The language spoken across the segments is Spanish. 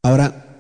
Ahora,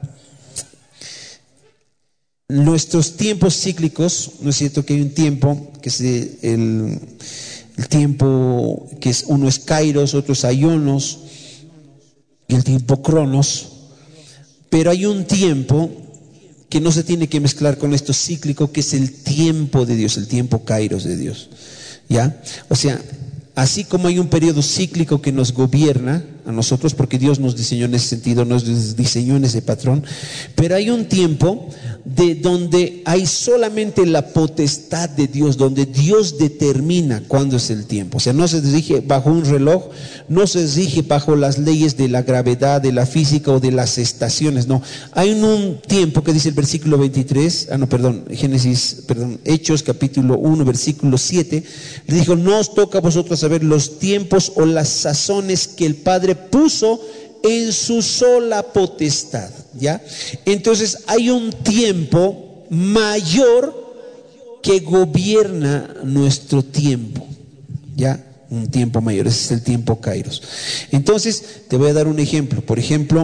nuestros tiempos cíclicos, ¿no es cierto? Que hay un tiempo que es el tiempo que es, uno es kairos, otro es aionos, y el tiempo cronos. Pero hay un tiempo que no se tiene que mezclar con esto cíclico, que es el tiempo de Dios, el tiempo kairos de Dios, ¿ya? O sea, así como hay un periodo cíclico que nos gobierna a nosotros, porque Dios nos diseñó en ese sentido, nos diseñó en ese patrón, pero hay un tiempo de donde hay solamente la potestad de Dios, donde Dios determina cuándo es el tiempo. O sea, no se rige bajo un reloj, no se rige bajo las leyes de la gravedad, de la física o de las estaciones, no. Hay un tiempo que dice el versículo 23, Hechos capítulo 1 versículo 7, le dijo: no os toca a vosotros saber los tiempos o las sazones que el Padre puso en su sola potestad, ¿ya? Entonces hay un tiempo mayor que gobierna nuestro tiempo, ¿ya? Un tiempo mayor, ese es el tiempo kairos. Entonces te voy a dar un ejemplo. Por ejemplo,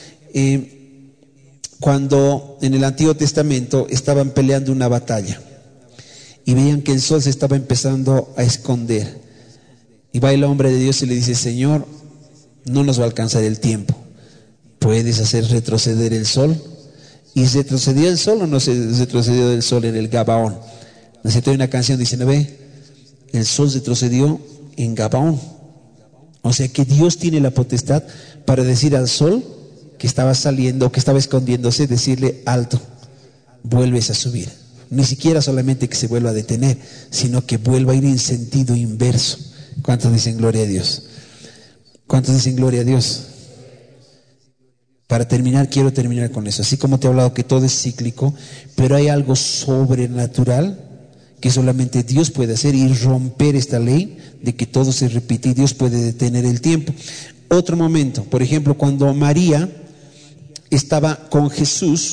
cuando en el Antiguo Testamento estaban peleando una batalla y veían que el sol se estaba empezando a esconder, y va el hombre de Dios y le dice: Señor, no nos va a alcanzar el tiempo, ¿puedes hacer retroceder el sol? ¿Y retrocedió el sol o no se retrocedió el sol en el Gabaón? ¿No sé? Hay una canción, dice, ¿no ve? El sol retrocedió en Gabaón. O sea que Dios tiene la potestad para decir al sol que estaba saliendo, que estaba escondiéndose, decirle: alto, vuelves a subir. Ni siquiera solamente que se vuelva a detener, sino que vuelva a ir en sentido inverso. ¿Cuántos dicen gloria a Dios? ¿Cuántos dicen gloria a Dios? Para terminar, quiero terminar con eso. Así como te he hablado que todo es cíclico, pero hay algo sobrenatural que solamente Dios puede hacer y romper esta ley de que todo se repite, y Dios puede detener el tiempo. Otro momento, por ejemplo, cuando María estaba con Jesús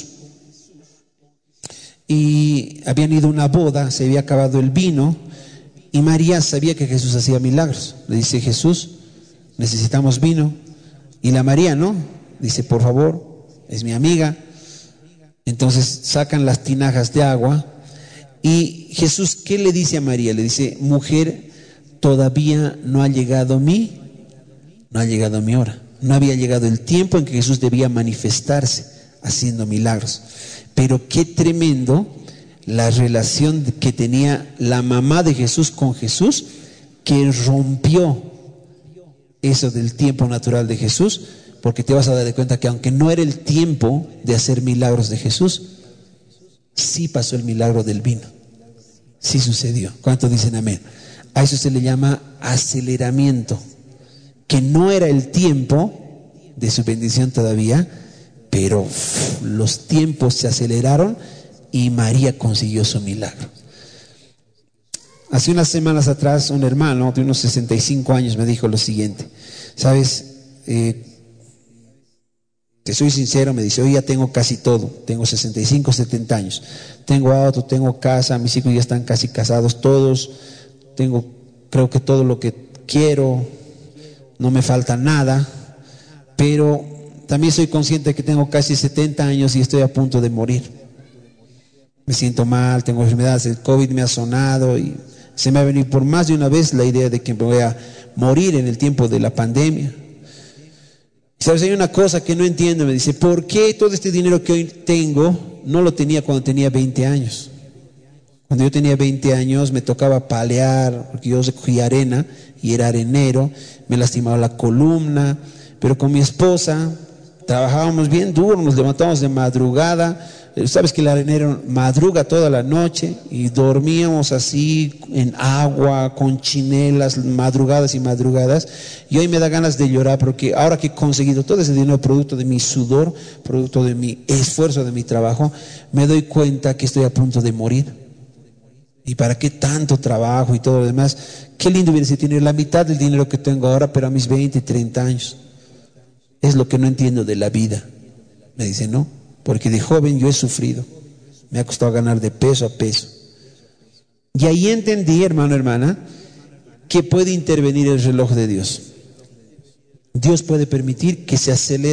y habían ido a una boda, se había acabado el vino, y María sabía que Jesús hacía milagros. Le dice: Jesús, necesitamos vino. Y la María, ¿no? Dice: por favor, es mi amiga. Entonces sacan las tinajas de agua, y Jesús, ¿qué le dice a María? Le dice: mujer, todavía no ha llegado mi hora. No había llegado el tiempo en que Jesús debía manifestarse haciendo milagros. Pero qué tremendo la relación que tenía la mamá de Jesús con Jesús, que rompió eso del tiempo natural de Jesús, porque te vas a dar de cuenta que aunque no era el tiempo de hacer milagros de Jesús, sí pasó el milagro del vino, sí sucedió. ¿Cuántos dicen amén? A eso se le llama aceleramiento, que no era el tiempo de su bendición todavía, pero los tiempos se aceleraron y María consiguió su milagro. Hace unas semanas atrás, un hermano de unos 65 años me dijo lo siguiente: ¿sabes? Te soy sincero, me dice, hoy ya tengo casi todo, tengo 65, 70 años, tengo auto, tengo casa, mis hijos ya están casi casados todos, tengo, creo que todo lo que quiero, no me falta nada, pero también soy consciente de que tengo casi 70 años y estoy a punto de morir. Me siento mal, tengo enfermedades, el COVID me ha sonado y se me ha venido por más de una vez la idea de que me voy a morir en el tiempo de la pandemia. ¿Sabes? Hay una cosa que no entiendo, me dice: ¿por qué todo este dinero que hoy tengo no lo tenía cuando tenía 20 años? Cuando yo tenía 20 años me tocaba palear, porque yo recogía arena y era arenero, me lastimaba la columna, pero con mi esposa trabajábamos bien duro, nos levantábamos de madrugada. Sabes que el arenero madruga toda la noche y dormíamos así en agua, con chinelas, madrugadas y madrugadas. Y hoy me da ganas de llorar, porque ahora que he conseguido todo ese dinero producto de mi sudor, producto de mi esfuerzo, de mi trabajo, me doy cuenta que estoy a punto de morir. ¿Y para qué tanto trabajo y todo lo demás? Qué lindo hubiera sido tener la mitad del dinero que tengo ahora, pero a mis 20, 30 años. Es lo que no entiendo de la vida. Me dice, no, porque de joven yo he sufrido, me ha costado ganar de peso a peso. Y ahí entendí, hermano, hermana, que puede intervenir el reloj de Dios. Dios puede permitir que se acelere